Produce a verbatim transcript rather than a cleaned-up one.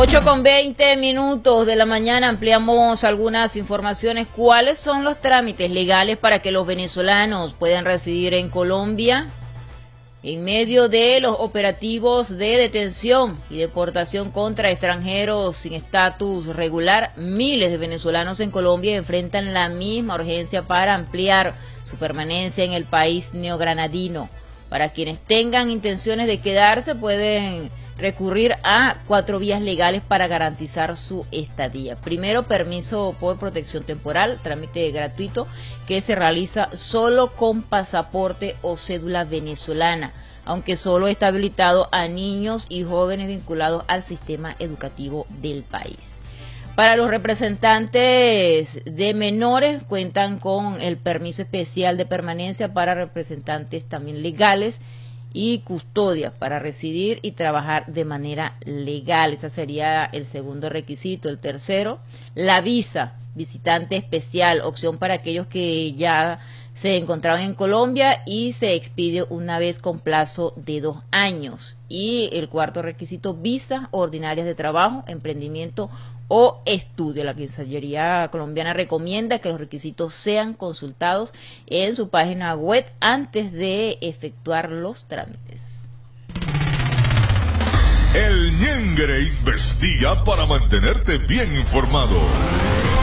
ocho con veinte minutos de la mañana ampliamos algunas informaciones. ¿Cuáles son los trámites legales para que los venezolanos puedan residir en Colombia? En medio de los operativos de detención y deportación contra extranjeros sin estatus regular, miles de venezolanos en Colombia enfrentan la misma urgencia para ampliar su permanencia en el país neogranadino. Para quienes tengan intenciones de quedarse, pueden recurrir a cuatro vías legales para garantizar su estadía. Primero, permiso por protección temporal, trámite gratuito que se realiza solo con pasaporte o cédula venezolana, aunque solo está habilitado a niños y jóvenes vinculados al sistema educativo del país. Para los representantes de menores, cuentan con el permiso especial de permanencia para representantes también legales y custodia para residir y trabajar de manera legal. Ese sería el segundo requisito. El tercero, la visa visitante especial, opción para aquellos que ya se encontraban en Colombia y se expide una vez con plazo de dos años. Y el cuarto requisito, visa ordinarias de trabajo, emprendimiento o estudio. La Cancillería colombiana recomienda que los requisitos sean consultados en su página web antes de efectuar los trámites. El Ñengre investiga para mantenerte bien informado.